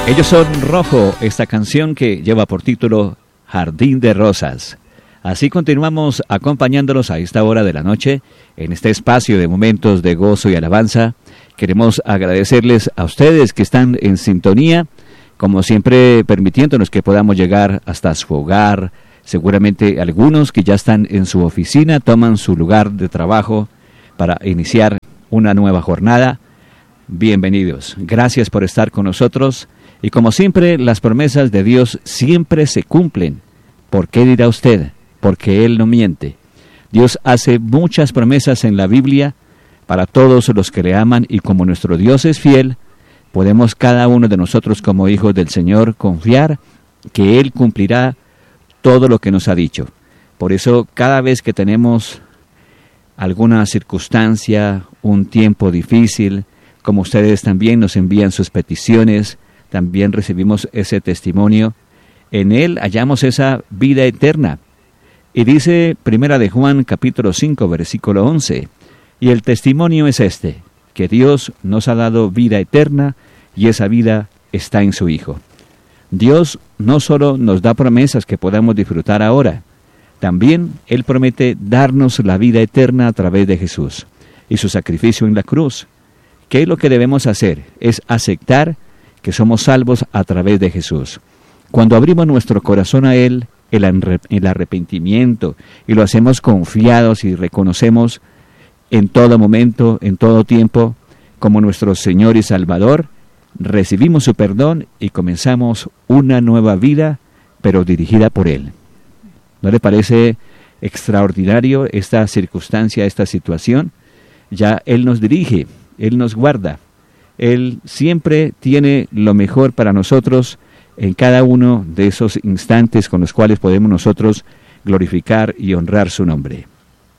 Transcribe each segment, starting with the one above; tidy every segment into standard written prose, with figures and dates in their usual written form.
Ellos son Rojo, esta canción que lleva por título Jardín de Rosas. Así continuamos acompañándolos a esta hora de la noche en este espacio de momentos de gozo y alabanza. Queremos agradecerles a ustedes que están en sintonía, como siempre permitiéndonos que podamos llegar hasta su hogar. Seguramente algunos que ya están en su oficina toman su lugar de trabajo para iniciar una nueva jornada. Bienvenidos. Gracias por estar con nosotros. Y como siempre, las promesas de Dios siempre se cumplen. ¿Por qué dirá usted? Porque Él no miente. Dios hace muchas promesas en la Biblia para todos los que le aman, y como nuestro Dios es fiel, podemos cada uno de nosotros como hijos del Señor confiar que Él cumplirá todo lo que nos ha dicho. Por eso, cada vez que tenemos alguna circunstancia, un tiempo difícil, como ustedes también nos envían sus peticiones, también recibimos ese testimonio. En Él hallamos esa vida eterna. Y dice Primera de Juan, capítulo 5, versículo 11, y el testimonio es este, que Dios nos ha dado vida eterna, y esa vida está en su Hijo. Dios no solo nos da promesas que podamos disfrutar ahora, también Él promete darnos la vida eterna a través de Jesús y su sacrificio en la cruz. ¿Qué es lo que debemos hacer? Es aceptar que somos salvos a través de Jesús. Cuando abrimos nuestro corazón a Él, el arrepentimiento, y lo hacemos confiados y reconocemos en todo momento, en todo tiempo, como nuestro Señor y Salvador, recibimos su perdón y comenzamos una nueva vida, pero dirigida por Él. ¿No le parece extraordinario esta circunstancia, esta situación? Ya Él nos dirige, Él nos guarda. Él siempre tiene lo mejor para nosotros en cada uno de esos instantes con los cuales podemos nosotros glorificar y honrar su nombre.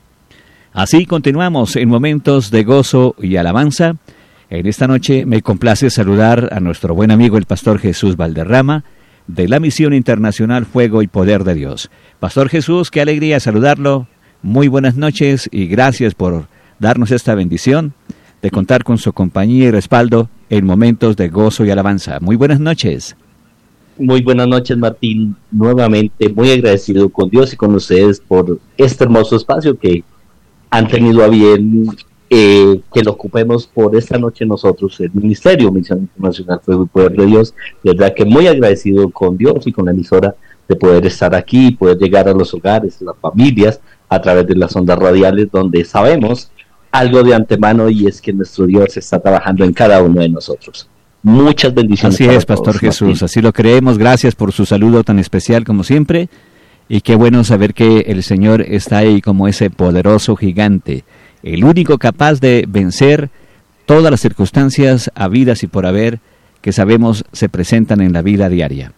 Así continuamos en momentos de gozo y alabanza. En esta noche me complace saludar a nuestro buen amigo el Pastor Jesús Valderrama, de la Misión Internacional Fuego y Poder de Dios. Pastor Jesús, qué alegría saludarlo. Muy buenas noches y gracias por darnos esta bendición de contar con su compañía y respaldo en momentos de gozo y alabanza. Muy buenas noches. Muy buenas noches, Martín. Nuevamente muy agradecido con Dios y con ustedes por este hermoso espacio que han tenido a bien que lo ocupemos por esta noche nosotros, el Ministerio Misión Internacional Fuego y Poder de Dios. De verdad que muy agradecido con Dios y con la emisora de poder estar aquí, poder llegar a los hogares, a las familias, a través de las ondas radiales, donde sabemos algo de antemano, y es que nuestro Dios está trabajando en cada uno de nosotros. Muchas bendiciones. Así es, Pastor todos, Jesús, Martín. Así lo creemos. Gracias por su saludo tan especial como siempre, y qué bueno saber que el Señor está ahí como ese poderoso gigante, el único capaz de vencer todas las circunstancias habidas y por haber que sabemos se presentan en la vida diaria.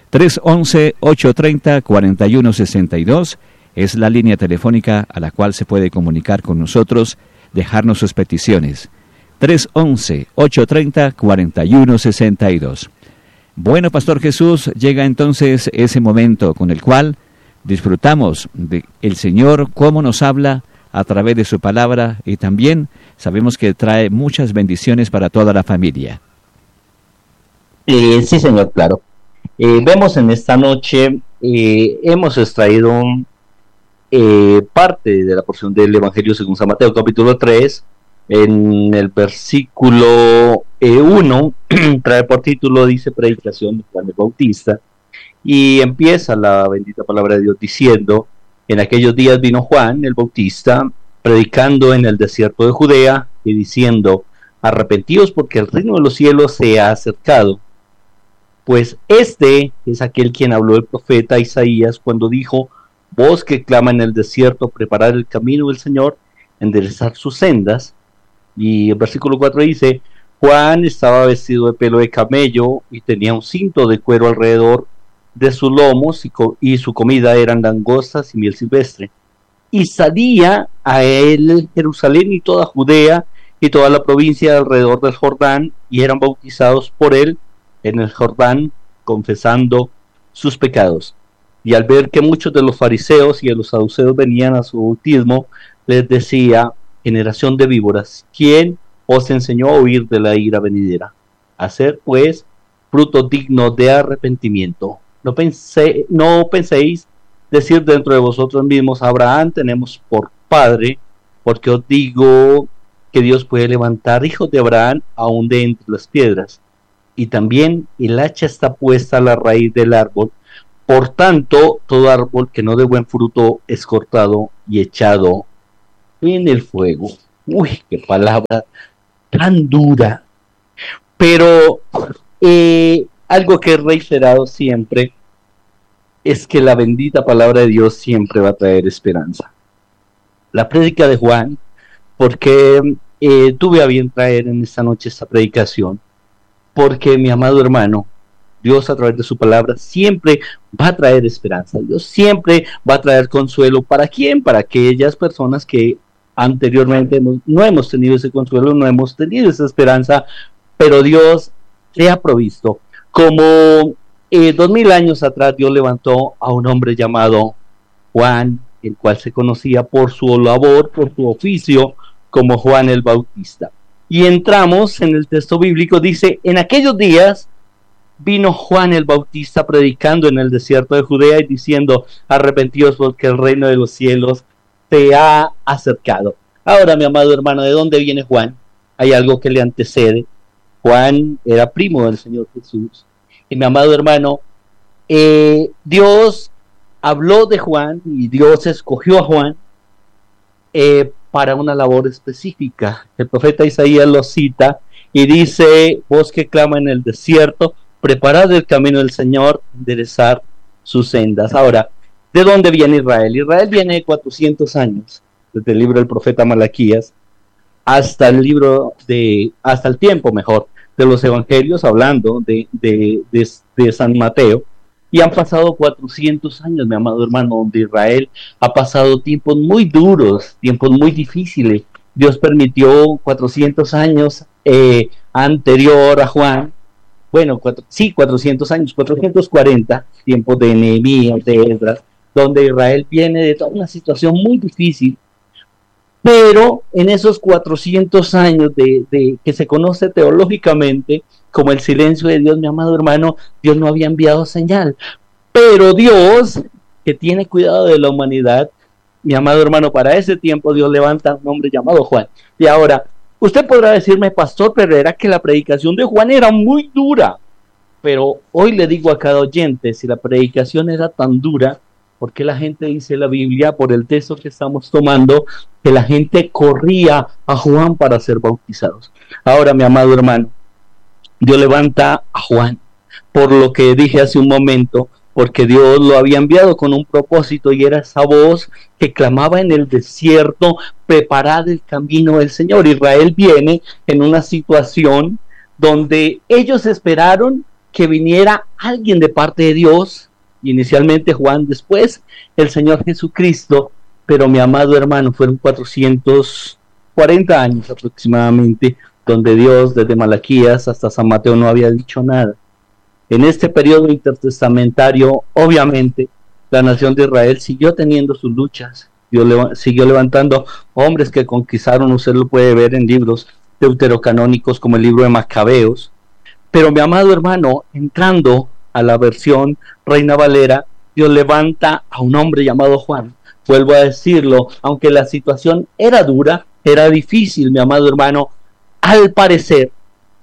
311-830-4162 es la línea telefónica a la cual se puede comunicar con nosotros, dejarnos sus peticiones. 311-830-4162. Bueno, Pastor Jesús, llega entonces ese momento con el cual disfrutamos de el Señor, cómo nos habla a través de su palabra, y también sabemos que trae muchas bendiciones para toda la familia. Sí, señor, claro. Vemos en esta noche, hemos extraído parte de la porción del Evangelio según San Mateo, capítulo 3, en el versículo 1, trae por título, dice, predicación de Juan el Bautista, y empieza la bendita palabra de Dios diciendo: en aquellos días vino Juan el Bautista, predicando en el desierto de Judea, y diciendo: arrepentíos, porque el reino de los cielos se ha acercado. Pues este es aquel quien habló el profeta Isaías cuando dijo: voz que clama en el desierto, preparar el camino del Señor, enderezar sus sendas. Y el versículo 4 dice: Juan estaba vestido de pelo de camello y tenía un cinto de cuero alrededor de sus lomos, y su comida eran langostas y miel silvestre. Y salía a él Jerusalén y toda Judea y toda la provincia alrededor del Jordán, y eran bautizados por él en el Jordán, confesando sus pecados. Y al ver que muchos de los fariseos y de los saduceos venían a su bautismo, les decía: generación de víboras, ¿quién os enseñó a huir de la ira venidera? Hacer pues fruto digno de arrepentimiento. No penséis decir dentro de vosotros mismos: Abraham tenemos por padre, porque os digo que Dios puede levantar hijos de Abraham aún de entre las piedras. Y también el hacha está puesta a la raíz del árbol. Por tanto, todo árbol que no dé buen fruto es cortado y echado en el fuego. Uy, qué palabra tan dura. Pero algo que he reiterado siempre es que la bendita palabra de Dios siempre va a traer esperanza. La prédica de Juan, porque tuve a bien traer en esta noche esta predicación, porque mi amado hermano, Dios a través de su palabra siempre va a traer esperanza. Dios siempre va a traer consuelo. ¿Para quién? Para aquellas personas que anteriormente no hemos tenido ese consuelo, no hemos tenido esa esperanza, pero Dios le ha provisto. Como 2000 años atrás Dios levantó a un hombre llamado Juan, el cual se conocía por su labor, por su oficio, como Juan el Bautista. Y entramos en el texto bíblico, dice: en aquellos días vino Juan el Bautista predicando en el desierto de Judea y diciendo: arrepentíos porque el reino de los cielos se ha acercado. Ahora, mi amado hermano, ¿de dónde viene Juan? Hay algo que le antecede. Juan era primo del Señor Jesús. Y mi amado hermano, Dios habló de Juan y Dios escogió a Juan para una labor específica. El profeta Isaías lo cita y dice: voz que clama en el desierto, preparad el camino del Señor, enderezar sus sendas. Ahora, ¿de dónde viene Israel? Israel viene de 400 años, desde el libro del profeta Malaquías hasta el tiempo de los evangelios, hablando de San Mateo. Y han pasado 400 años, mi amado hermano, donde Israel ha pasado tiempos muy duros, tiempos muy difíciles. Dios permitió 400 años anterior a Juan, 400 años, 440, tiempos de Nehemías, de Esdras, donde Israel viene de toda una situación muy difícil. Pero en esos 400 años de que se conoce teológicamente como el silencio de Dios, mi amado hermano, Dios no había enviado señal. Pero Dios, que tiene cuidado de la humanidad, mi amado hermano, para ese tiempo Dios levanta a un hombre llamado Juan. Y ahora, usted podrá decirme: pastor, pero era que la predicación de Juan era muy dura. Pero hoy le digo a cada oyente, si la predicación era tan dura, ¿por qué la gente dice la Biblia, por el texto que estamos tomando, que la gente corría a Juan para ser bautizados? Ahora, mi amado hermano, Dios levanta a Juan, por lo que dije hace un momento, porque Dios lo había enviado con un propósito, y era esa voz que clamaba en el desierto: preparad el camino del Señor. Israel viene en una situación donde ellos esperaron que viniera alguien de parte de Dios, inicialmente Juan, después el Señor Jesucristo. Pero mi amado hermano, fueron 440 años aproximadamente, donde Dios, desde Malaquías hasta San Mateo, no había dicho nada. En este periodo intertestamentario, obviamente, la nación de Israel siguió teniendo sus luchas. Dios siguió levantando hombres que conquistaron. Usted lo puede ver en libros deuterocanónicos como el libro de Macabeos. Pero mi amado hermano, entrando a la versión Reina Valera, Dios levanta a un hombre llamado Juan. Vuelvo a decirlo, aunque la situación era dura, era difícil, mi amado hermano, al parecer,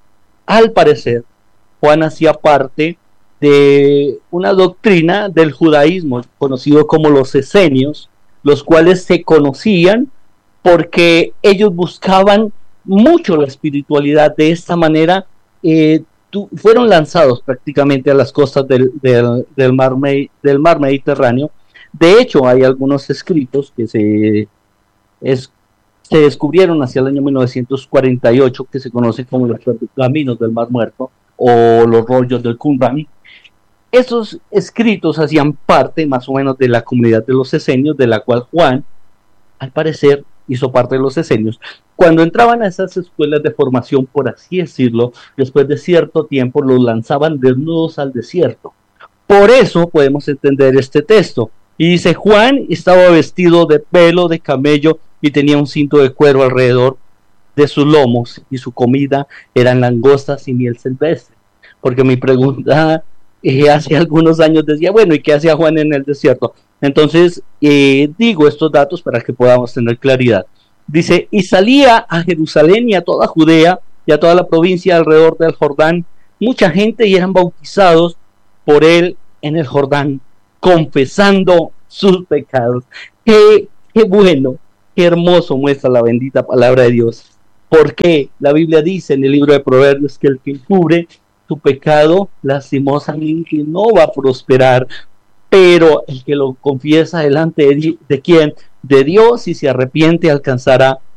Juan hacía parte de una doctrina del judaísmo, conocido como los esenios, los cuales se conocían porque ellos buscaban mucho la espiritualidad. De esta manera fueron lanzados prácticamente a las costas del mar Mediterráneo. De hecho, hay algunos escritos que se descubrieron hacia el año 1948, que se conocen como los pergaminos del Mar Muerto o los rollos del Qumran. Esos escritos hacían parte más o menos de la comunidad de los esenios, de la cual Juan, al parecer, hizo parte de los esenios. Cuando entraban a esas escuelas de formación, por así decirlo, después de cierto tiempo los lanzaban desnudos al desierto. Por eso podemos entender este texto. Y dice: Juan estaba vestido de pelo de camello y tenía un cinto de cuero alrededor de sus lomos, y su comida eran langostas y miel silvestre. porque mi pregunta hace algunos años decía, bueno, ¿y qué hacía Juan en el desierto? Entonces, digo estos datos para que podamos tener claridad. Dice, y salía a Jerusalén y a toda Judea y a toda la provincia alrededor del Jordán, mucha gente, y eran bautizados por él en el Jordán, confesando sus pecados. Qué bueno, qué hermoso muestra la bendita palabra de Dios. Porque la Biblia dice en el libro de Proverbios que el que encubre su pecado lastimosamente no va a prosperar, pero el que lo confiesa delante de quién, de Dios, y se arrepiente, alcanzará